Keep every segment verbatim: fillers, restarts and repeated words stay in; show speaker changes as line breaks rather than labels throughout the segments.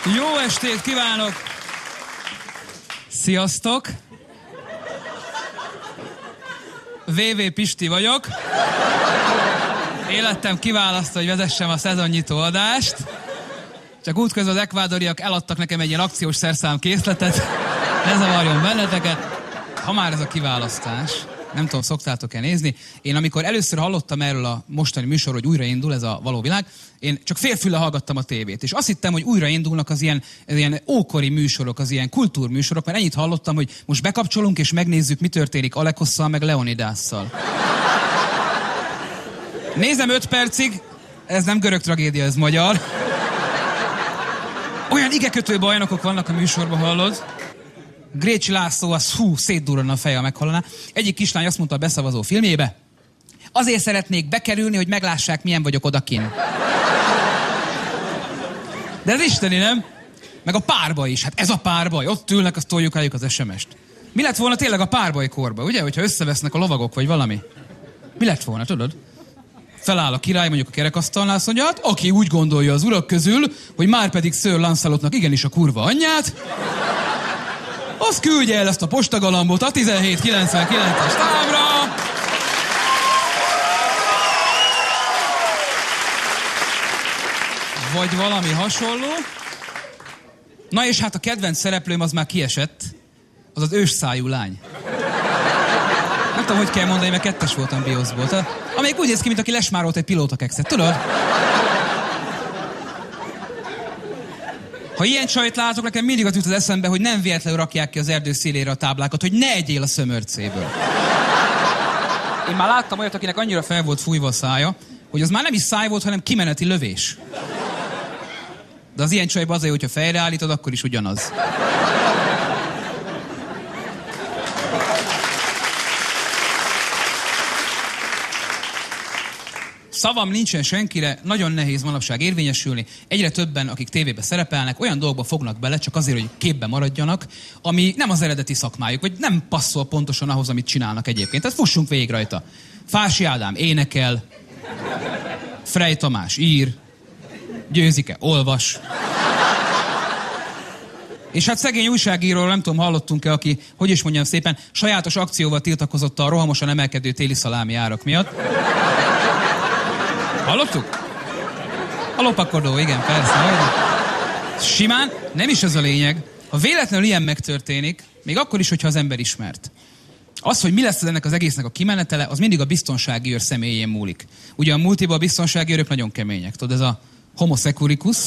Jó estét kívánok! Sziasztok! vé vé Pisti vagyok. Életem kiválasztva, hogy vezessem a szezonnyitó adást. Csak útközben az ekvádoriak eladtak nekem egy ilyen akciós szerszám készletet. Ne zavarjon benneteket. Ha már ez a kiválasztás, nem tudom, szoktátok-e nézni. Én amikor először hallottam erről a mostani műsor, hogy újraindul ez a való világ, én csak félfülle hallgattam a tévét. És azt hittem, hogy újraindulnak az ilyen, az ilyen ókori műsorok, az ilyen kultúrműsorok, mert ennyit hallottam, hogy most bekapcsolunk és megnézzük, mi történik Alekosszal meg Leonidásszal. Nézem öt percig, ez nem görög tragédia, ez magyar. Olyan igekötő bajnokok vannak a műsorban, hallod? Grécsi László, az hú, szétdurran a feje, meghallaná. Egyik kislány azt mondta a beszavazó filmjébe, azért szeretnék bekerülni, hogy meglássák, milyen vagyok odakin. De ez isteni, nem? Meg a párbaj is. Hát ez a párbaj. Ott ülnek, azt toljuk rájuk az es em est. Mi lett volna tényleg a párbaj korba, ugye? Hogyha összevesznek a lovagok, vagy valami. Mi lett volna, tudod? Feláll a király, mondjuk a kerekasztalnál, azt mondja, hát aki úgy gondolja az urak közül, hogy már pedig Sir Lancelotnak igenis a kurva anyját, az küldje el ezt a postagalambot a tizenhét kilencvenkilences számra. Vagy valami hasonló. Na és hát a kedvenc szereplőm az már kiesett. Az az ősszájú lány. Nem tudom, hogy kell mondani, mert kettes voltam bioszból. Amelyik úgy néz ki, mint aki lesmárolt egy pilótakekszet. Tudod? Ha ilyen csajt látok, nekem mindig az jut az eszembe, hogy nem véletlenül rakják ki az erdő szélére a táblákat, hogy ne egyél a szömörcéből. Én már láttam olyat, akinek annyira fel volt fújva a szája, hogy az már nem is száj volt, hanem kimeneti lövés. De az ilyen csajban azért, hogyha fejreállítod, akkor is ugyanaz. Szavam nincsen senkire, nagyon nehéz manapság érvényesülni. Egyre többen, akik tévébe szerepelnek, olyan dolgokba fognak bele, csak azért, hogy képbe maradjanak, ami nem az eredeti szakmájuk, vagy nem passzol pontosan ahhoz, amit csinálnak egyébként. Tehát fussunk végig rajta. Fási Ádám énekel, Frey Tamás ír, Győzike olvas. És hát szegény újságíróról nem tudom, hallottunk-e, aki, hogy is mondjam szépen, sajátos akcióval tiltakozott a rohamosan emelkedő téli szalámi árak miatt. Hallottuk? A lopakodó, igen, persze. Simán, nem is ez a lényeg. Ha véletlenül ilyen megtörténik, még akkor is, hogyha az ember ismert. Az, hogy mi lesz ennek az egésznek a kimenetele, az mindig a biztonsági őr személyén múlik. Ugye a multiban a biztonsági őrök nagyon kemények. Tudod, ez a homo securicus.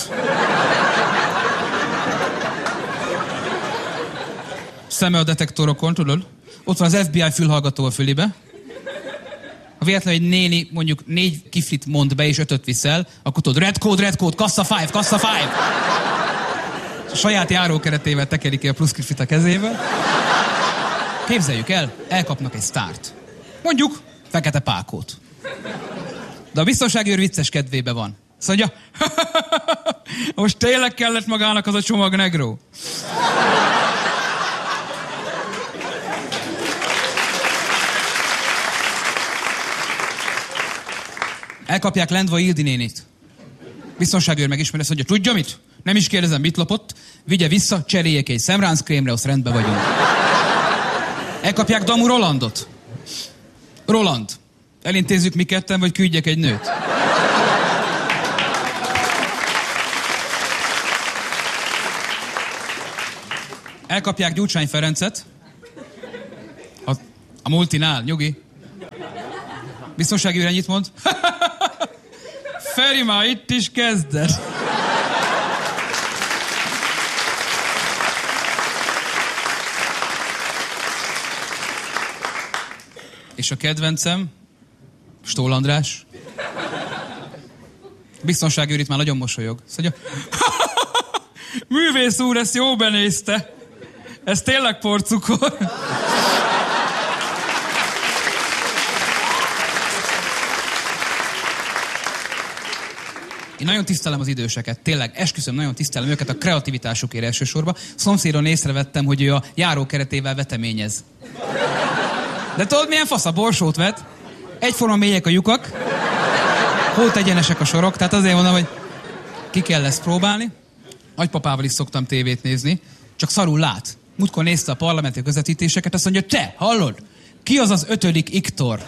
Szeme a detektorokon, tudod? Ott van az ef bé i fülhallgató a fülibe. Ha véletlenül egy néni mondjuk négy kiflit mond be és ötöt viszel, akkor tudod, red code, red code, kassa five, kassa five. A saját járókeretével tekeri ki a plusz kiflit a kezébe. Képzeljük el, elkapnak egy sztárt. Mondjuk Fekete Pákót. De a biztonsági őr vicces kedvébe van. Azt mondja, most tényleg kellett magának az a csomag negró. Elkapják Lendvai Ildi nénit. Biztonságőr megismeri, azt mondja, tudja mit? Nem is kérdezem, mit lopott. Vigye vissza, cseréljék egy szemránckrémre, azt rendben vagyunk. Elkapják Damu Rolandot. Roland, elintézzük mi ketten, vagy küldjek egy nőt? Elkapják Gyurcsány Ferencet. A, a multinál, nyugi. Biztonsági őr ennyit mond. Feri, már itt is kezded. És a kedvencem, Stól András. Biztonsági őr itt már nagyon mosolyog. Azt mondja, művész úr, ezt jó benézte. Ez tényleg porcukor. Én nagyon tisztelem az időseket, tényleg, esküszöm, nagyon tisztelem őket a kreativitásukért elsősorban. Szomszédon észrevettem, hogy ő a járókeretével veteményez. De tudod, milyen fasz a borsót vet? Egyforma mélyek a lyukak, hót egyenesek a sorok, tehát azért mondom, hogy ki kell ezt próbálni. Nagypapával is szoktam tévét nézni, csak szarul lát. Múltkor nézte a parlamenti közvetítéseket, azt mondja, te, hallod? Ki az az ötödik Iktor?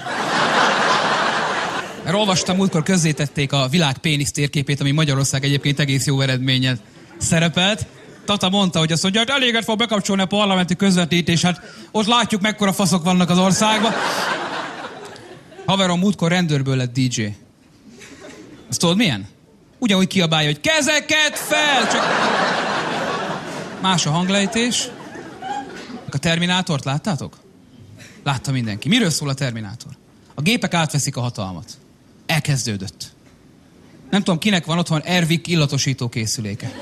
Mert olvastam, múltkor közzétették a világ pénisz térképét, ami Magyarország egyébként egész jó eredménye szerepelt. Tata mondta, hogy azt mondja, hogy eléget fog bekapcsolni a parlamenti közvetítés, hát ott látjuk, mekkora faszok vannak az országban. Haverom múltkor rendőrből lett dé dzsé. Azt tudod milyen? Ugyanúgy kiabálja, hogy kezeket fel! Csak más a hanglejtés. A Terminátort láttátok? Látta mindenki. Miről szól a Terminátor? A gépek átveszik a hatalmat. Elkezdődött. Nem tudom, kinek van otthon Airwick illatosító készüléke.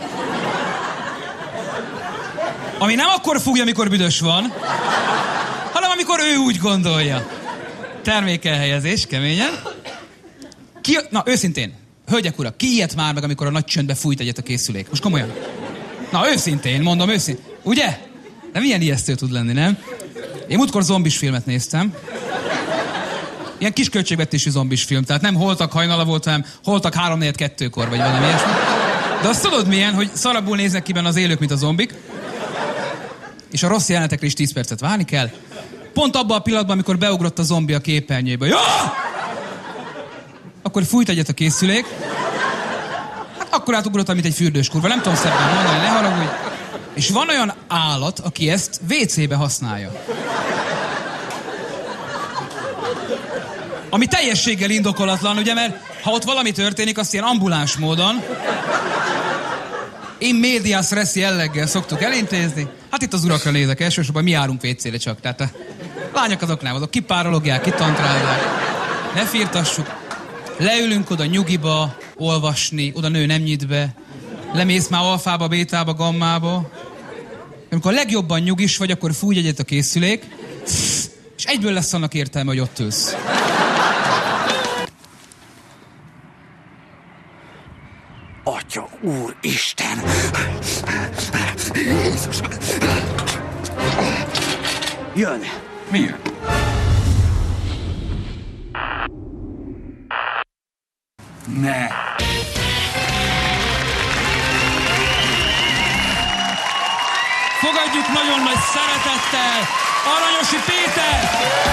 Ami nem akkor fújja, amikor büdös van, hanem amikor ő úgy gondolja. Termékelhelyezés, keményen. Ki, na, őszintén, hölgyek, urak, ki ilyet már meg, amikor a nagy csöndbe fújt egyet a készülék? Most komolyan. Na, őszintén, mondom, őszintén. Ugye? De milyen ijesztő tud lenni, nem? Én múltkor zombis filmet néztem. Ilyen kis költségvetésű zombis film. Tehát nem holtak hajnala volt, hanem holtak három négy kettőkor, vagy valami ilyesmi. De azt tudod milyen, hogy szarabul néznek ki benne az élők, mint a zombik. És a rossz jelenetekre is tíz percet várni kell. Pont abban a pillanatban, amikor beugrott a zombi a képernyőbe. Ja! Akkor fújt egyet a készülék. Hát akkor átugrottam, mint egy fürdős kurva. Nem tudom szebben mondani, ne haragudj. És van olyan állat, aki ezt vé cébe használja. Ami teljességgel indokolatlan, ugye, mert ha ott valami történik, azt ilyen ambuláns módon in medias res jelleggel szoktuk elintézni. Hát itt az urakra nézek, elsősorban mi járunk vé cére csak. Tehát a lányok azoknál azok kipárologják, kitantrálják. Ne firtassuk. Leülünk oda nyugiba, olvasni, oda nő nem nyit be. Lemész már alfába, bétába, gammába. Amikor a legjobban nyugis vagy, akkor fújj egyet a készülék, és egyből lesz annak értelme, hogy ott ülsz.
Atya, Úristen! Jézus! Jön!
Mi jön? Ne!
Fogadjuk nagyon nagy szeretettel Aranyosi Péter!